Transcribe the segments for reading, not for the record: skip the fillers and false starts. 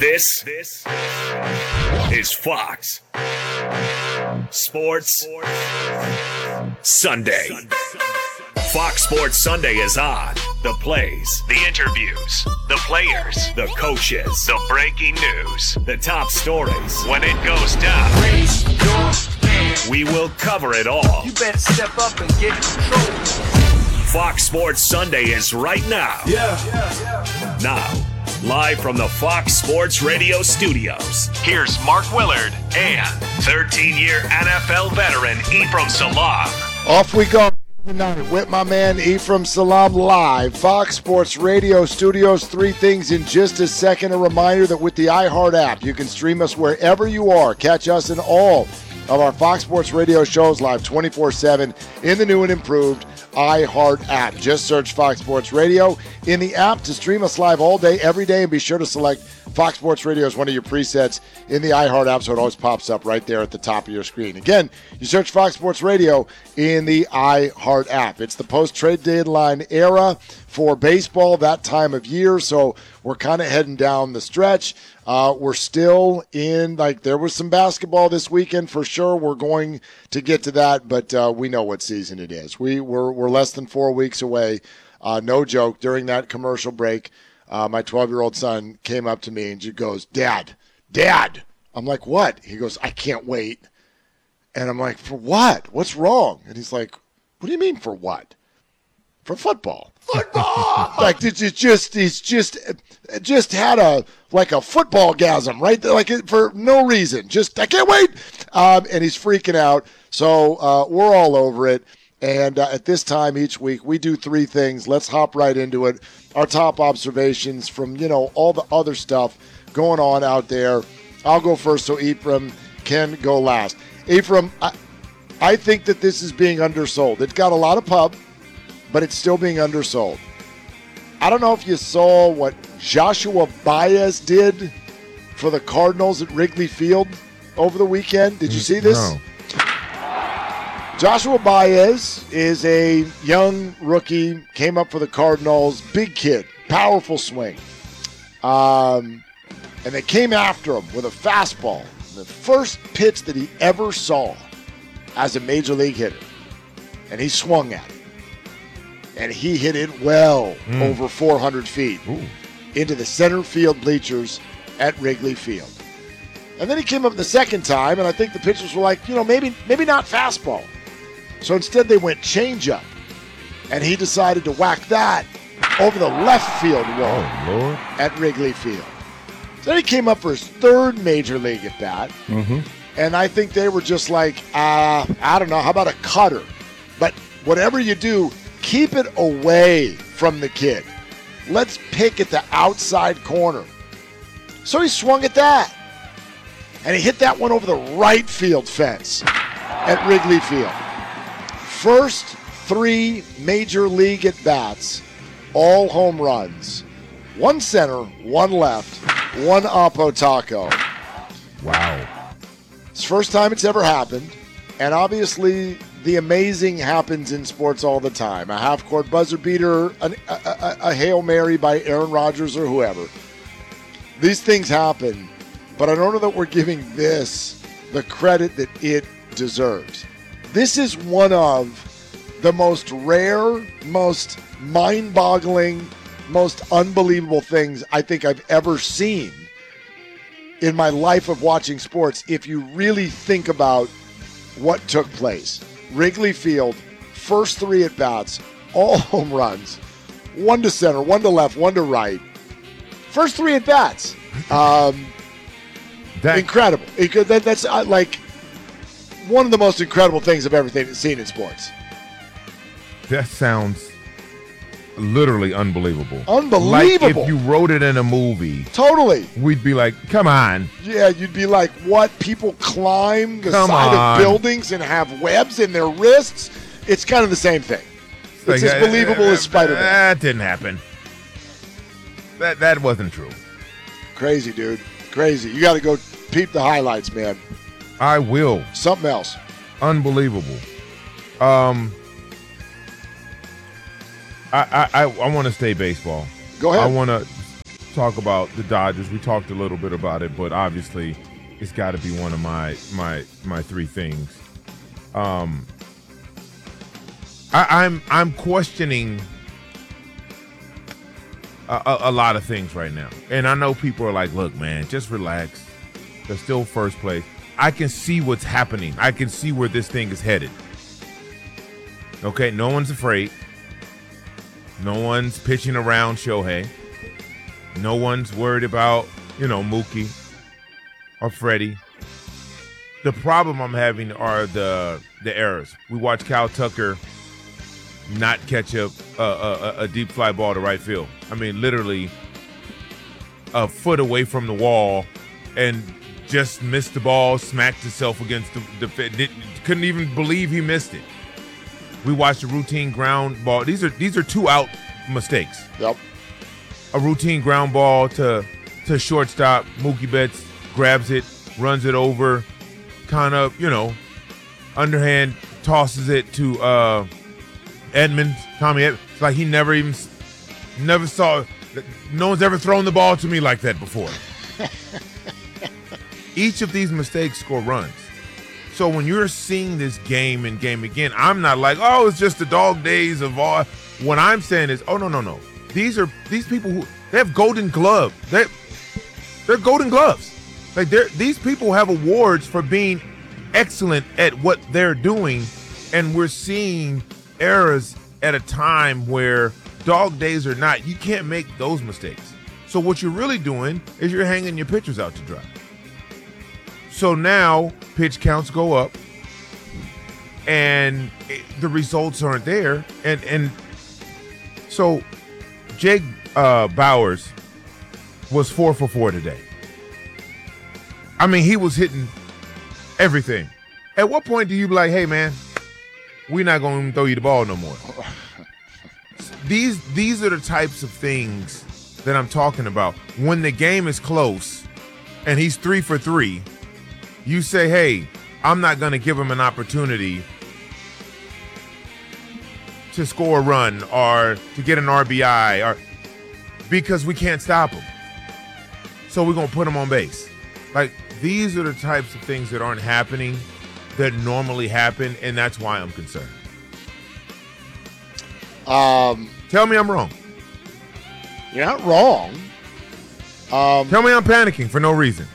This is Fox Sports Sunday. Fox Sports Sunday is on. The plays, the interviews, the players, the coaches, the breaking news, the top stories. When it goes down, we will cover it all. You better step up and get control. Fox Sports Sunday is right now. Now, live from the Fox Sports Radio studios, here's Mark Willard and 13-year NFL veteran Ephraim Salaam. Off we go tonight with my man Ephraim Salaam live. Fox Sports Radio studios. Three things in just a second. A reminder that with the iHeart app, you can stream us wherever you are. Catch us in all of our Fox Sports Radio shows live 24/7 in the new and improved iHeart app. Just search Fox Sports Radio in the app to stream us live all day, every day, and be sure to select Fox Sports Radio as one of your presets in the iHeart app so it always pops up right there at the top of your screen. Again, you search Fox Sports Radio in the iHeart app. It's the post-trade deadline era for baseball, that time of year, so we're kind of heading down the stretch. We're still in, there was some basketball this weekend for sure. We're going to get to that, but we know what season it is. We're less than 4 weeks away. No joke. During that commercial break, my 12-year-old son came up to me and just goes, Dad. I'm like, what? He goes, I can't wait. And I'm like, for what? What's wrong? And he's like, what do you mean for what? For football. Football! He's just had a football-gasm, right? For no reason. Just, I can't wait. And he's freaking out. So we're all over it. And at this time each week, we do three things. Let's hop right into it. Our top observations from, all the other stuff going on out there. I'll go first so Ephraim can go last. Ephraim, I think that this is being undersold. It's got a lot of pub, but it's still being undersold. I don't know if you saw what Joshua Baez did for the Cardinals at Wrigley Field over the weekend. Did you see this? No. Joshua Baez is a young rookie, came up for the Cardinals, big kid, powerful swing. And they came after him with a fastball, the first pitch that he ever saw as a major league hitter. And he swung at it. And he hit it well over 400 feet into the center field bleachers at Wrigley Field. And then he came up the second time, and I think the pitchers were like, maybe not fastball. So instead they went changeup, and he decided to whack that over the left field wall at Wrigley Field. So then he came up for his third major league at bat, and I think they were just like, I don't know, how about a cutter? But whatever you do, keep it away from the kid. Let's pick at the outside corner. So he swung at that, and he hit that one over the right field fence at Wrigley Field. First three major league at-bats, all home runs. One center, one left, one Oppo Taco. Wow. It's the first time it's ever happened, and obviously the amazing happens in sports all the time. A half-court buzzer beater, a Hail Mary by Aaron Rodgers or whoever. These things happen, but I don't know that we're giving this the credit that it deserves. This is one of the most rare, most mind-boggling, most unbelievable things I think I've ever seen in my life of watching sports, if you really think about what took place. Wrigley Field, first three at-bats, all home runs, one to center, one to left, one to right. First three at-bats. Incredible. That's one of the most incredible things I've ever seen in sports. That sounds literally unbelievable. Unbelievable. Like if you wrote it in a movie. Totally. We'd be like, come on. Yeah, you'd be like, what? People climb the side of buildings and have webs in their wrists? It's kind of the same thing. It's as believable as Spider-Man. That didn't happen. That wasn't true. Crazy, dude. Crazy. You got to go peep the highlights, man. I will. Something else. Unbelievable. I want to stay baseball. Go ahead. I want to talk about the Dodgers. We talked a little bit about it, but obviously it's got to be one of my three things. I'm questioning a lot of things right now, and I know people are like, "Look, man, just relax. They're still first place." I can see what's happening. I can see where this thing is headed. Okay, no one's afraid. No one's pitching around Shohei. No one's worried about, Mookie or Freddie. The problem I'm having are the errors. We watched Kyle Tucker not catch a deep fly ball to right field. I mean, literally a foot away from the wall and just missed the ball, smacked himself against the couldn't even believe he missed it. We watched a routine ground ball. These are 2 out mistakes. Yep. A routine ground ball to shortstop. Mookie Betts grabs it, runs it over, kind of, underhand tosses it to Tommy Edmonds. It's like he never saw. No one's ever thrown the ball to me like that before. Each of these mistakes score runs. So when you're seeing this game and game again, I'm not like, oh, it's just the dog days of all. What I'm saying is, oh, no. These people who they have golden gloves. They're golden gloves. Like these people have awards for being excellent at what they're doing, and we're seeing errors at a time where dog days or not, you can't make those mistakes. So what you're really doing is you're hanging your pitchers out to dry. So now pitch counts go up, and the results aren't there. And so Jake Bauers was 4 for 4 today. I mean, he was hitting everything. At what point do you be like, hey, man, we're not going to throw you the ball no more? These are the types of things that I'm talking about. When the game is close and he's 3 for 3, you say, hey, I'm not going to give him an opportunity to score a run or to get an RBI or because we can't stop him. So we're going to put him on base. Like, these are the types of things that aren't happening that normally happen, and that's why I'm concerned. Tell me I'm wrong. You're not wrong. Tell me I'm panicking for no reason.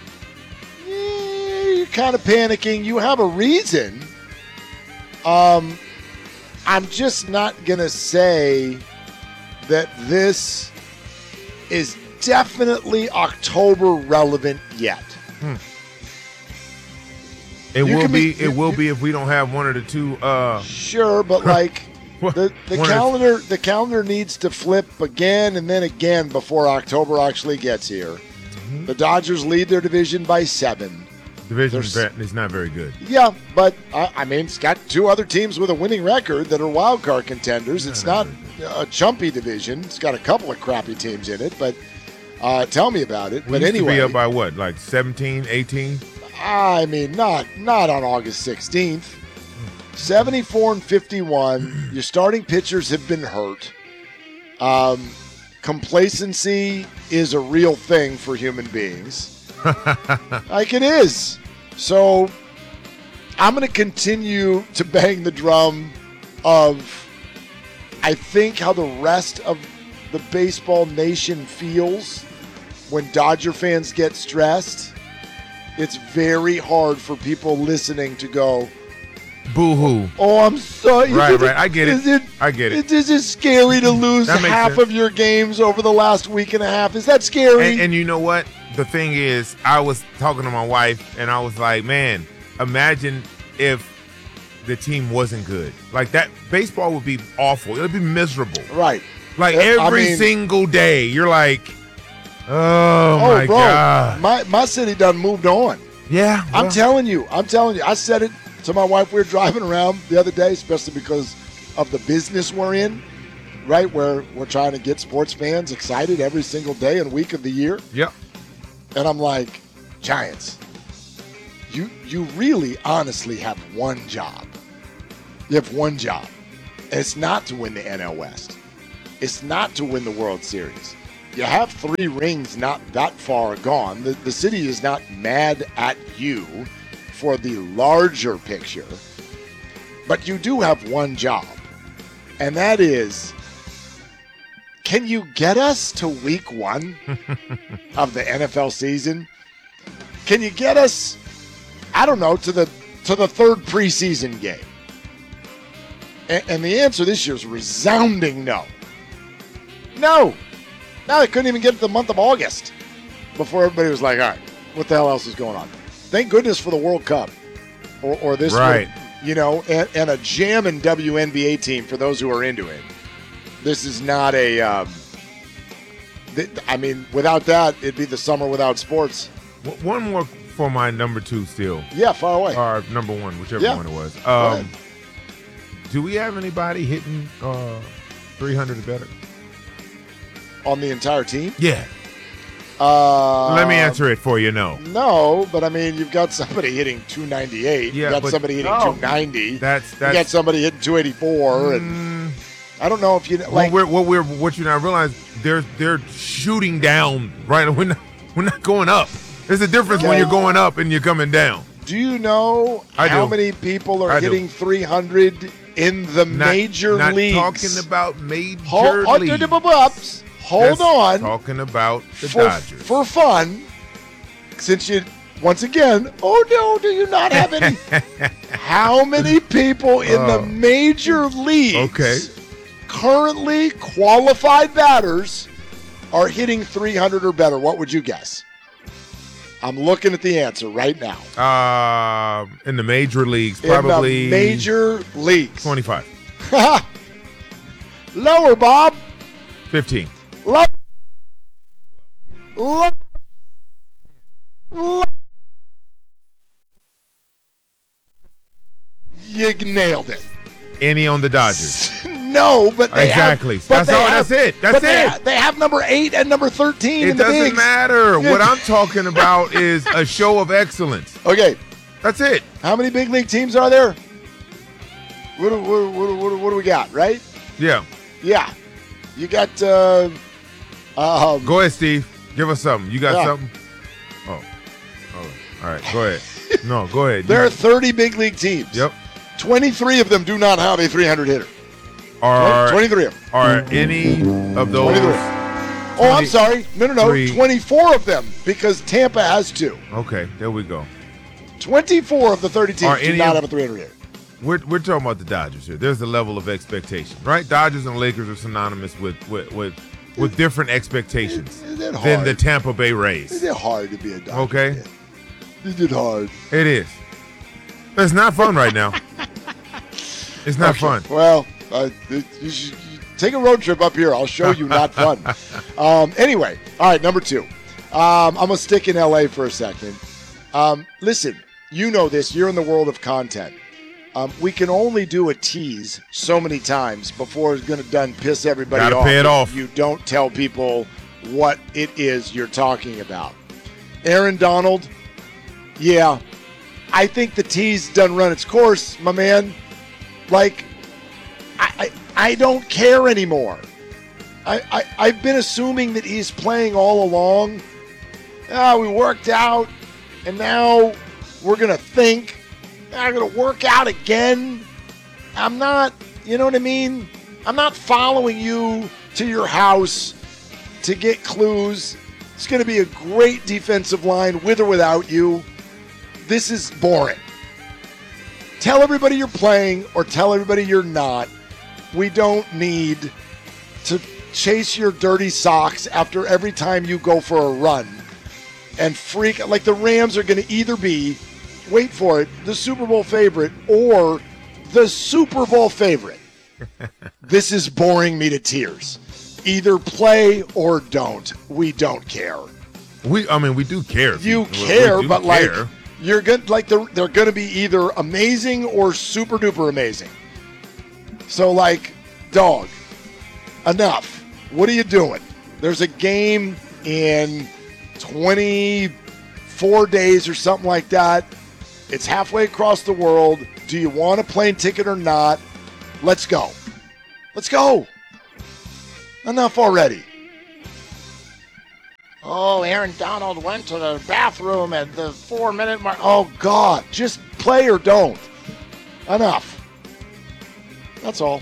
You're kind of panicking. You have a reason. I'm just not going to say that this is definitely October relevant yet. It will be if we don't have one or the two. Sure, but like the calendar needs to flip again and then again before October actually gets here. Mm-hmm. The Dodgers lead their division by 7. Division is not very good. Yeah, but I mean, it's got 2 other teams with a winning record that are wild card contenders. It's not a chumpy division. It's got a couple of crappy teams in it, but tell me about it. But anyway, to be up by what, like 17, 18? I mean, not on August 16th. 74-51. Your starting pitchers have been hurt. Complacency is a real thing for human beings. Like it is. So I'm going to continue to bang the drum of, I think, how the rest of the baseball nation feels when Dodger fans get stressed. It's very hard for people listening to go, boo-hoo. Oh, I'm sorry. Right. I get it. I get it. Is it scary to lose half of your games over the last week and a half? Is that scary? And you know what? The thing is, I was talking to my wife, and I was like, man, imagine if the team wasn't good. Like, that baseball would be awful. It would be miserable. Right. Like, every single day, you're like, oh my God. My city done moved on. Yeah. Well, I'm telling you. I said it to my wife. We were driving around the other day, especially because of the business we're in, right? Where we're trying to get sports fans excited every single day and week of the year. Yep. And I'm like, Giants, you really honestly have one job. You have one job. And it's not to win the NL West. It's not to win the World Series. you have 3 rings not that far gone. The city is not mad at you for the larger picture, but you do have one job, and that is, can you get us to week 1 of the NFL season? Can you get us, I don't know, to the 3rd preseason game? And the answer this year is resounding no. No. Now they couldn't even get to the month of August before everybody was like, all right, what the hell else is going on? Thank goodness for the World Cup or this, right? And a jamming WNBA team for those who are into it. This is not a. Without that, it'd be the summer without sports. One more for my number 2 still. Yeah, far away. Or number 1, whichever one it was. Do we have anybody hitting 300 or better? On the entire team? Yeah. Let me answer it for you, no. No, but I mean, you've got somebody hitting 298. Yeah, you've got somebody hitting 290. You got somebody hitting 284. And I don't know if you like. What you not realize, they're shooting down, right? We're not going up. There's a difference when you're going up and you're coming down. Do you know how many people are hitting 300 in the major leagues? Not talking about major leagues. Hold on. Talking about the Dodgers. For fun, since you, once again, do you not have any? How many people in the major leagues, currently qualified batters, are hitting 300 or better? What would you guess? I'm looking at the answer right now. In the major leagues, probably. In the major leagues. 25. Lower, Bob. 15. Lower. You nailed it. Any on the Dodgers? No, but they exactly. Have, that's it. That's it. They have number 8 and number 13 in the bigs. It doesn't matter. What I'm talking about is a show of excellence. Okay. That's it. How many big league teams are there? What do we got, right? Yeah. Yeah. You got go ahead, Steve. Give us something. You got something? Oh. All right. Go ahead. No, go ahead. There are 30 big league teams. Yep. 23 of them do not have a 300 hitter. 23 of them. Are any of those? 23. I'm sorry. No. 24 of them, because Tampa has 2. Okay, there we go. 24 of the 30 teams do not have a 300 hitter. We're talking about the Dodgers here. There's a level of expectation, right? Dodgers and Lakers are synonymous with different expectations than the Tampa Bay Rays. Is it hard to be a Dodger? Okay. Is it hard? It is. It's not fun right now. It's not fun. Well, you should take a road trip up here. I'll show you not fun. Anyway, all right, number 2. I'm going to stick in L.A. for a second. Listen, you know this. You're in the world of content. We can only do a tease so many times before it's going to done piss everybody off. Gotta pay it off. You don't tell people what it is you're talking about. Aaron Donald, yeah, I think the tease done run its course, my man. Like, I don't care anymore. I've been assuming that he's playing all along. We worked out, and now we're going to think. I'm going to work out again. I'm not, you know what I mean? I'm not following you to your house to get clues. It's going to be a great defensive line with or without you. This is boring. Tell everybody you're playing or tell everybody you're not. We don't need to chase your dirty socks after every time you go for a run and freak. Like the Rams are going to either be, wait for it, the Super Bowl favorite or the Super Bowl favorite. This is boring me to tears. Either play or don't. We don't care. We do care. You care, but like you're good. Like they're going to be either amazing or super duper amazing. So like, dog, enough. What are you doing? There's a game in 24 days or something like that. It's halfway across the world. Do you want a plane ticket or not? Let's go. Let's go. Enough already. Oh, Aaron Donald went to the bathroom at the 4-minute mark. Oh, God. Just play or don't. Enough. That's all.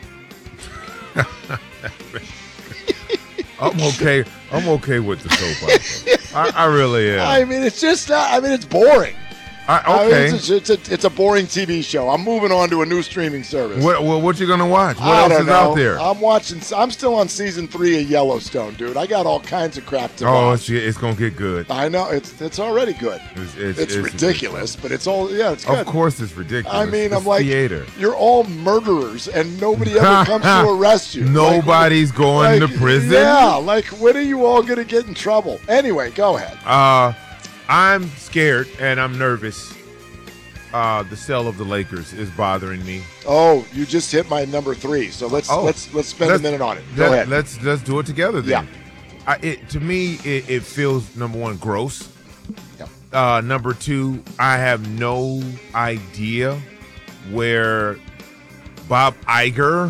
I'm okay. I'm okay with the soap opera. I really am. I mean, it's just not, it's boring. Okay. It's a boring TV show. I'm moving on to a new streaming service. What you gonna watch? What I else don't is know. out there? I'm still on season 3 of Yellowstone, dude. I got all kinds of crap to Oh, watch. it's gonna get good. I know it's already good. It's ridiculous, but it's all it's good. Of course, it's ridiculous. I mean, it's I'm like, theater. You're all murderers, and nobody ever comes to arrest you. Nobody's going to prison. Yeah, like when are you all gonna get in trouble? Anyway, go ahead. I'm scared and I'm nervous. The sale of the Lakers is bothering me. Oh, you just hit my number 3. So let's spend a minute on it. Go ahead. Let's do it together then. Yeah. To me, it feels, number one, gross. Yeah. Number 2, I have no idea where Bob Iger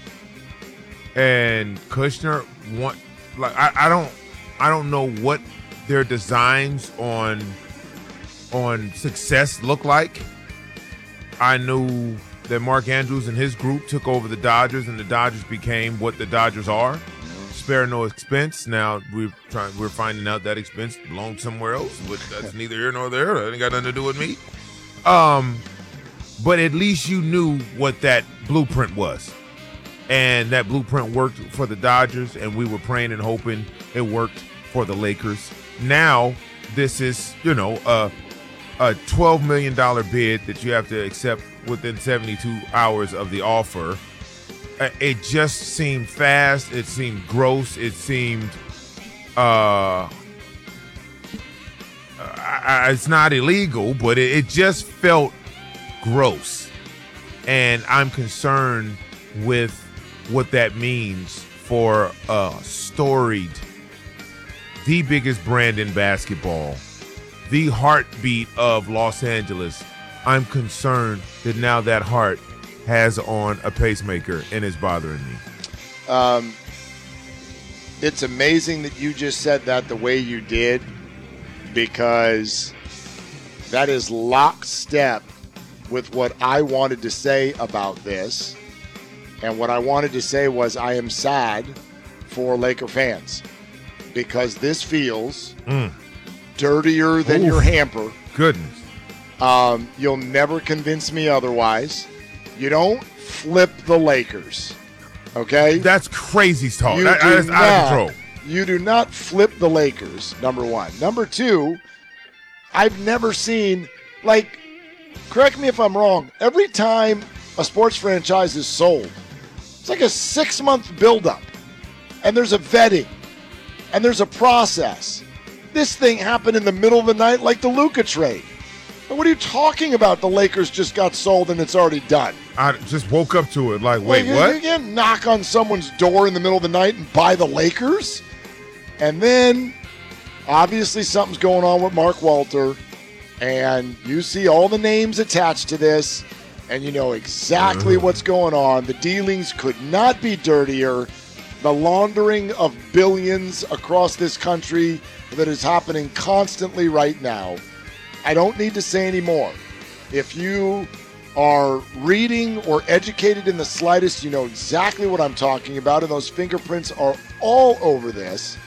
and Kushner want. Like, I don't know what their designs on success look like. I knew that Mark Andrews and his group took over the Dodgers, and the Dodgers became what the Dodgers are. Spare no expense. Now we're finding out that expense belongs somewhere else, but that's neither here nor there. That ain't got nothing to do with me. But at least you knew what that blueprint was, and that blueprint worked for the Dodgers, and we were praying and hoping it worked for the Lakers. Now this is, a $12 million bid that you have to accept within 72 hours of the offer. It just seemed fast. It seemed gross. It seemed it's not illegal, but it just felt gross. And I'm concerned with what that means for a storied, the biggest brand in basketball, the heartbeat of Los Angeles. I'm concerned that now that heart has on a pacemaker and is bothering me. It's amazing that you just said that the way you did, because that is lockstep with what I wanted to say about this. And what I wanted to say was I am sad for Laker fans, because this feels dirtier than your hamper. Goodness. You'll never convince me otherwise. You don't flip the Lakers, okay? That's crazy talk. That's out of control. You do not flip the Lakers, number 1. Number 2, I've never seen, correct me if I'm wrong, every time a sports franchise is sold, it's like a 6-month buildup, and there's a vetting, and there's a process. This thing happened in the middle of the night, like the Luka trade. What are you talking about? The Lakers just got sold and it's already done. I just woke up to it like, wait, what? You can't knock on someone's door in the middle of the night and buy the Lakers. And then, obviously, something's going on with Mark Walter. And you see all the names attached to this, and you know exactly what's going on. The dealings could not be dirtier. The laundering of billions across this country that is happening constantly right now. I don't need to say any more. If you are reading or educated in the slightest, you know exactly what I'm talking about, and those fingerprints are all over this.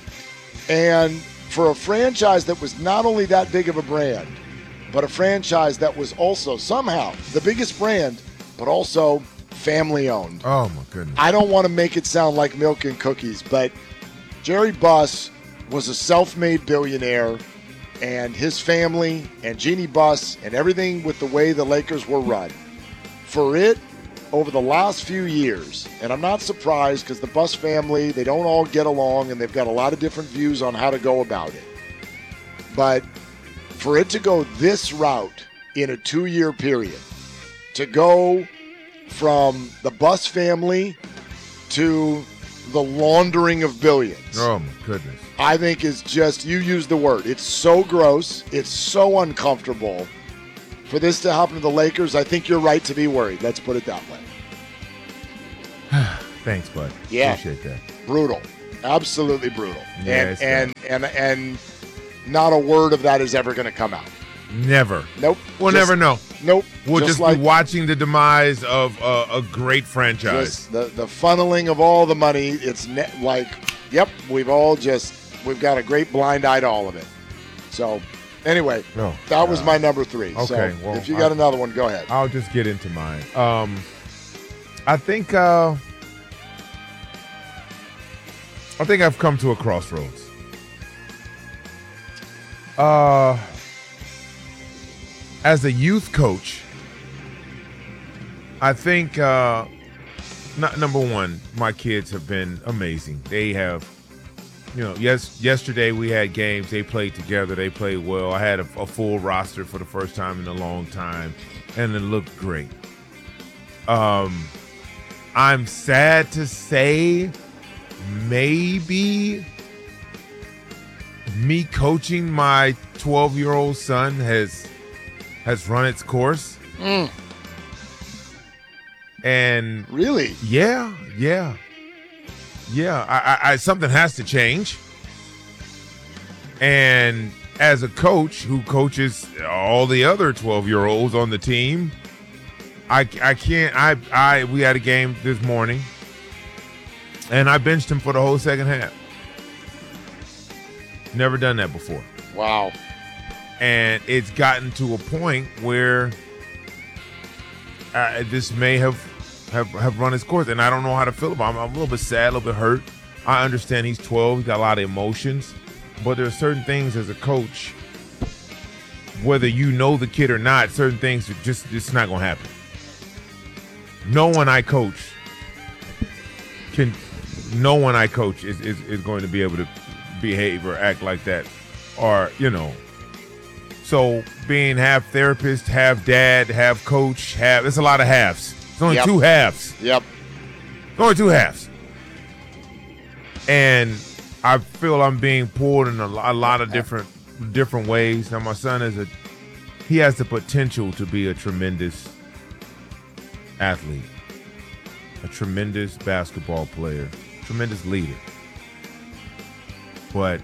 And for a franchise that was not only that big of a brand, but a franchise that was also somehow the biggest brand, but also family-owned. Oh, my goodness. I don't want to make it sound like milk and cookies, but Jerry Buss was a self-made billionaire, and his family and Jeannie Buss and everything with the way the Lakers were run. For it, over the last few years, and I'm not surprised because the Buss family, they don't all get along and they've got a lot of different views on how to go about it. But for it to go this route in a 2-year period, to go from the Buss family to the laundering of billions. Oh, my goodness. I think is just, you use the word, it's so gross, it's so uncomfortable. For this to happen to the Lakers, I think you're right to be worried. Let's put it that way. Thanks, bud. Yeah. Appreciate that. Brutal. Absolutely brutal. Yeah, and not a word of that is ever going to come out. Never. Nope. We'll never know. Nope. We'll just be watching the demise of a great franchise. Just the funneling of all the money. It's yep, we've got a great blind eye to all of it. So, anyway, that was my number 3. Okay, so well, if you got another one, go ahead. I'll just get into mine. I think I've come to a crossroads. As a youth coach, I think number one, my kids have been amazing. They have, yesterday we had games. They played together. They played well. I had a full roster for the first time in a long time, and it looked great. I'm sad to say maybe me coaching my 12-year-old son has run its course. And really? Yeah. I something has to change. And as a coach who coaches all the other 12-year-olds on the team, I can't. We had a game this morning, and I benched him for the whole second half. Never done that before. Wow. And it's gotten to a point where this may have run its course, and I don't know how to feel about him. I'm a little bit sad, a little bit hurt. I understand he's 12, he's got a lot of emotions, but there are certain things as a coach, whether you know the kid or not, certain things are it's not going to happen. No one I coach is going to be able to behave or act like that, or So being half therapist, half dad, half coach, it's a lot of halves. It's only 2 halves. Yep. It's only 2 halves. And I feel I'm being pulled in a lot of different ways. Now my son he has the potential to be a tremendous athlete, a tremendous basketball player, tremendous leader. But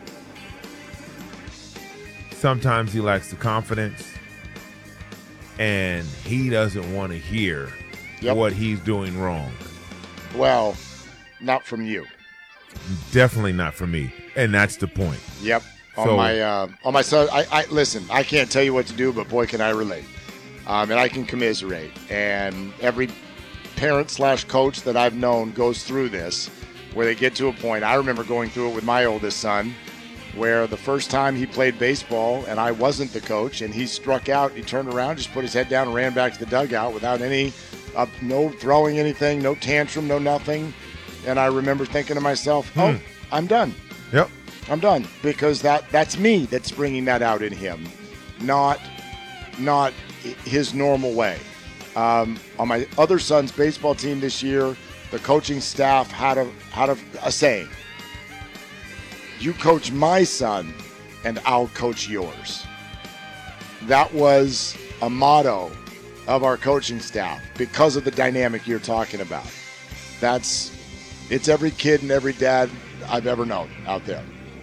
sometimes he lacks the confidence, and he doesn't want to hear what he's doing wrong. Well, not from you. Definitely not from me, and that's the point. Yep. On my son, I listen. I can't tell you what to do, but boy, can I relate, and I can commiserate. And every parent/coach that I've known goes through this, where they get to a point. I remember going through it with my oldest son, where the first time he played baseball and I wasn't the coach, and he struck out, he turned around, just put his head down and ran back to the dugout without no throwing anything, no tantrum, no nothing. And I remember thinking to myself, I'm done. Yep. I'm done, because that's me that's bringing that out in him, not his normal way. On my other son's baseball team this year, the coaching staff had a saying: "You coach my son, and I'll coach yours." That was a motto of our coaching staff because of the dynamic you're talking about. It's every kid and every dad I've ever known out there.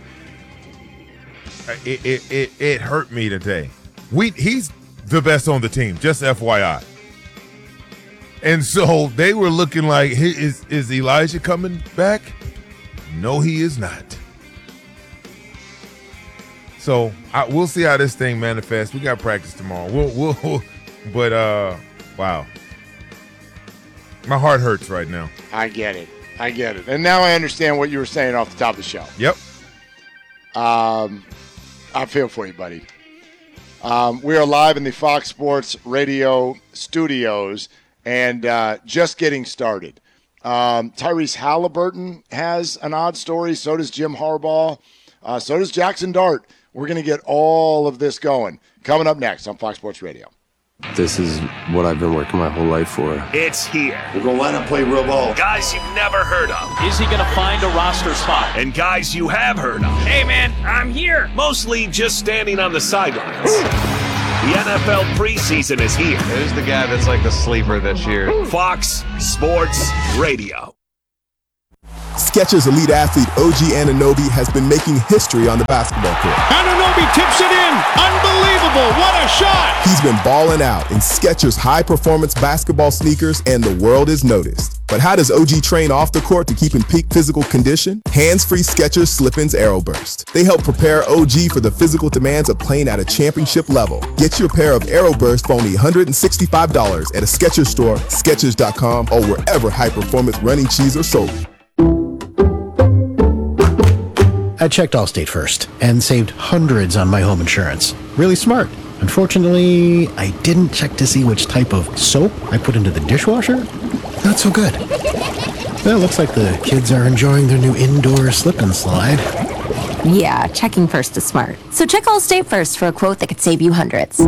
It hurt me today. He's the best on the team, just FYI. And so they were looking like, is Elijah coming back? No, he is not. So we'll see how this thing manifests. We got practice tomorrow. But wow, my heart hurts right now. I get it. And now I understand what you were saying off the top of the show. Yep. I feel for you, buddy. We are live in the Fox Sports Radio studios and just getting started. Tyrese Halliburton has an odd story. So does Jim Harbaugh. So does Jackson Dart. We're going to get all of this going. Coming up next on Fox Sports Radio. This is what I've been working my whole life for. It's here. We're going to line up, play real ball. Guys you've never heard of. Is he going to find a roster spot? And guys you have heard of. Hey, man, I'm here. Mostly just standing on the sidelines. The NFL preseason is here. Who's the guy that's like the sleeper this year? Fox Sports Radio. Skechers elite athlete OG Anunoby has been making history on the basketball court. Anunoby tips it in. Unbelievable. What a shot. He's been balling out in Skechers high-performance basketball sneakers, and the world has noticed. But how does OG train off the court to keep in peak physical condition? Hands-free Skechers Slip-ins AeroBurst. They help prepare OG for the physical demands of playing at a championship level. Get your pair of AeroBurst for only $165 at a Skechers store, Skechers.com, or wherever high-performance running shoes are sold. I checked Allstate first and saved hundreds on my home insurance. Really smart. Unfortunately, I didn't check to see which type of soap I put into the dishwasher. Not so good. Well, it looks like the kids are enjoying their new indoor slip and slide. Yeah, checking first is smart. So check Allstate first for a quote that could save you hundreds.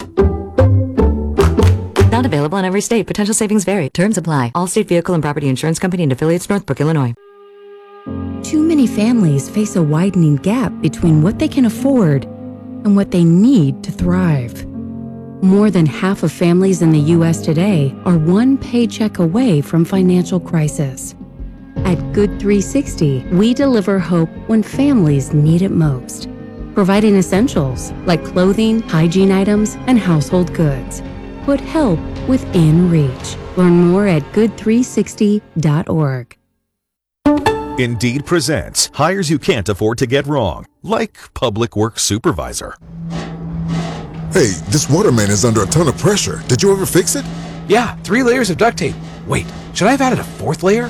Not available in every state. Potential savings vary. Terms apply. Allstate Vehicle and Property Insurance Company and affiliates, Northbrook, Illinois. Too many families face a widening gap between what they can afford and what they need to thrive. More than half of families in the U.S. today are one paycheck away from financial crisis. At Good 360, we deliver hope when families need it most, providing essentials like clothing, hygiene items, and household goods. Put help within reach. Learn more at good360.org. Indeed presents hires you can't afford to get wrong, like public works supervisor. Hey, this water main is under a ton of pressure. Did you ever fix it? Yeah, 3 layers of duct tape. Wait, should I have added a 4th layer?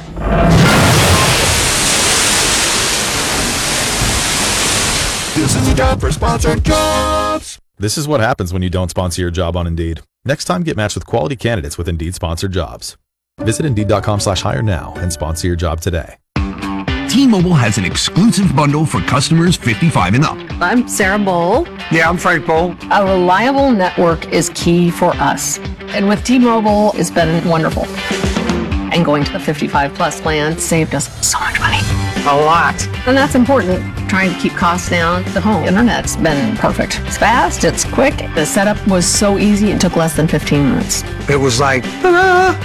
This is a job for Sponsored Jobs. This is what happens when you don't sponsor your job on Indeed. Next time, get matched with quality candidates with Indeed Sponsored Jobs. Visit Indeed.com/hire now and sponsor your job today. T-Mobile has an exclusive bundle for customers 55 and up. I'm Sarah Bowl. Yeah, I'm Frank Bowl. A reliable network is key for us. And with T-Mobile, it's been wonderful. And going to the 55 plus plan saved us so much money. A lot. And that's important. Trying to keep costs down. The home internet's been perfect. It's fast, it's quick. The setup was so easy, it took less than 15 minutes. It was like, ta-da!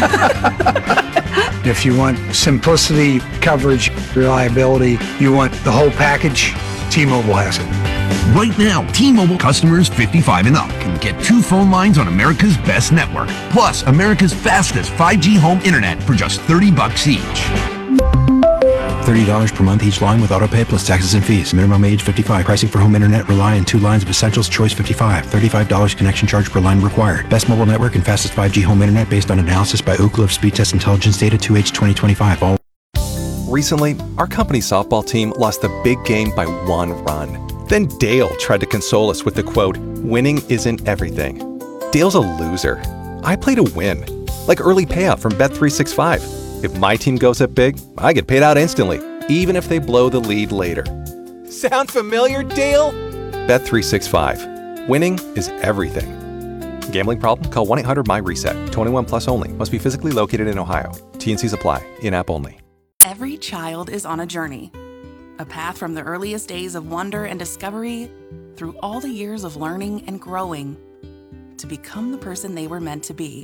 If you want simplicity, coverage, reliability, you want the whole package, T-Mobile has it. Right now, T-Mobile customers 55 and up can get 2 phone lines on America's best network, plus America's fastest 5G home internet for just $30 each. $30 per month each line with autopay plus taxes and fees. Minimum age 55. Pricing for home internet rely on 2 lines of essentials. Choice 55. $35 connection charge per line required. Best mobile network and fastest 5G home internet based on analysis by Ookla of Speed Test Intelligence data 2H 2025. All. Recently, our company's softball team lost the big game by 1 run. Then Dale tried to console us with the quote, "Winning isn't everything." Dale's a loser. I play to win. Like early payout from Bet365. If my team goes up big, I get paid out instantly, even if they blow the lead later. Sound familiar, Dale? Bet365. Winning is everything. Gambling problem? Call 1-800-MY-RESET. 21 plus only. Must be physically located in Ohio. T&Cs apply. In-app only. Every child is on a journey. A path from the earliest days of wonder and discovery through all the years of learning and growing to become the person they were meant to be.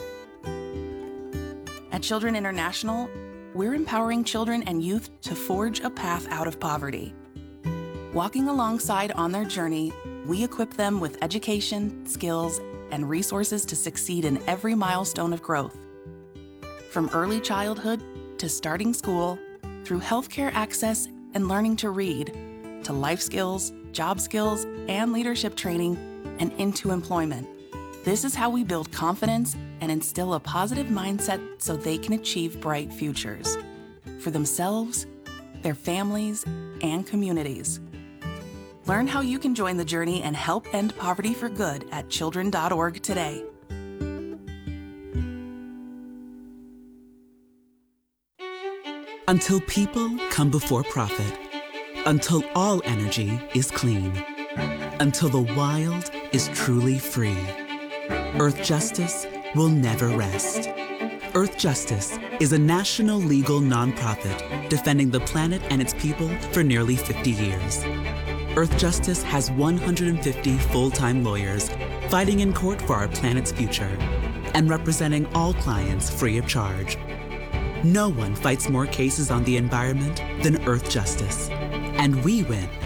At Children International, we're empowering children and youth to forge a path out of poverty. Walking alongside on their journey, we equip them with education, skills, and resources to succeed in every milestone of growth. From early childhood to starting school, through healthcare access and learning to read, to life skills, job skills, and leadership training, and into employment. This is how we build confidence and instill a positive mindset so they can achieve bright futures for themselves, their families, and communities. Learn how you can join the journey and help end poverty for good at children.org today. Until people come before profit. Until all energy is clean. Until the wild is truly free. Earth Justice will never rest. Earth Justice is a national legal nonprofit defending the planet and its people for nearly 50 years. Earth Justice has 150 full-time lawyers fighting in court for our planet's future and representing all clients free of charge. No one fights more cases on the environment than Earth Justice. And we win